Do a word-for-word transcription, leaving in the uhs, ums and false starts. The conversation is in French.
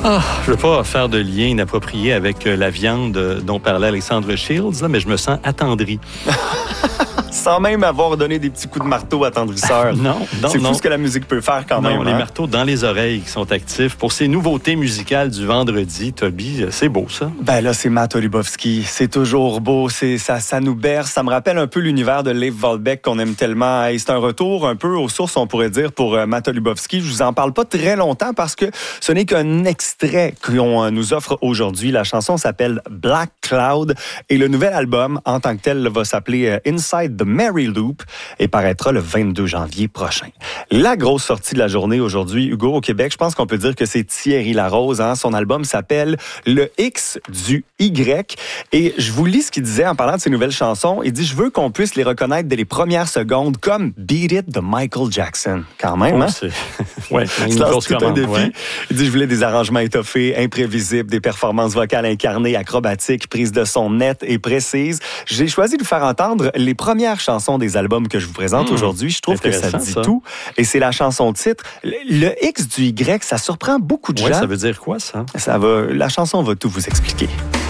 Ah, je ne veux pas faire de lien inapproprié avec la viande dont parlait Alexandre Shields, là, mais je me sens attendri. Sans même avoir donné des petits coups de marteau attendrisseurs. Non, non, C'est non. fou ce que la musique peut faire quand non, même. les hein? marteaux dans les oreilles qui sont actifs. Pour ces nouveautés musicales du vendredi, Toby, c'est beau ça. Ben là, c'est Matt Olubowski. C'est toujours beau. C'est, ça, ça nous berce. Ça me rappelle un peu l'univers de Leif Volbeck qu'on aime tellement. Et c'est un retour un peu aux sources, on pourrait dire, pour euh, Matt Olubowski. Je vous en parle pas très longtemps parce que ce n'est qu'un extrait qu'on euh, nous offre aujourd'hui. La chanson s'appelle Black Cloud et le nouvel album, en tant que tel, va s'appeler euh, Inside the Mary Loop et paraîtra le vingt-deux janvier prochain. La grosse sortie de la journée aujourd'hui, Hugo, au Québec, je pense qu'on peut dire que c'est Thierry Larose. Hein? Son album s'appelle Le X du Y. Et je vous lis ce qu'il disait en parlant de ses nouvelles chansons. Il dit, je veux qu'on puisse les reconnaître dès les premières secondes, comme Beat It de Michael Jackson. Quand même, Oh, hein? c'est... ouais, Il une se lance grosse tout un commande, défi. ouais. Il dit, je voulais des arrangements étoffés, imprévisibles, des performances vocales incarnées, acrobatiques, prises de son nettes et précises. J'ai choisi de vous faire entendre les premières chansons des albums que je vous présente mmh, aujourd'hui. Je trouve que ça dit ça. tout. Et c'est la chanson titre. Le X du Y, ça surprend beaucoup de ouais, gens. Ça veut dire quoi, ça? Ça va, la chanson va tout vous expliquer.